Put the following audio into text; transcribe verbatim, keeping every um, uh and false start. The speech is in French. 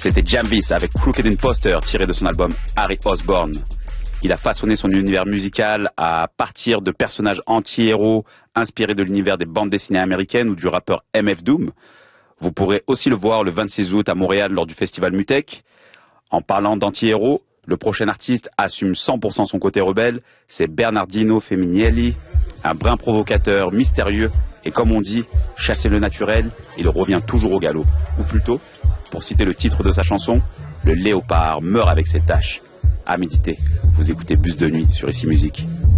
C'était Jamvis avec Crooked Imposter tiré de son album Harry Osborn. Il a façonné son univers musical à partir de personnages anti-héros inspirés de l'univers des bandes dessinées américaines ou du rappeur M F Doom. Vous pourrez aussi le voir le vingt-six août à Montréal lors du festival Mutech. En parlant d'anti-héros, le prochain artiste assume cent pour cent son côté rebelle, c'est Bernardino Femminelli, un brin provocateur, mystérieux, et comme on dit, chasser le naturel, il revient toujours au galop. Ou plutôt, pour citer le titre de sa chanson, le léopard meurt avec ses taches. À méditer, vous écoutez Bus de nuit sur Ici Musique.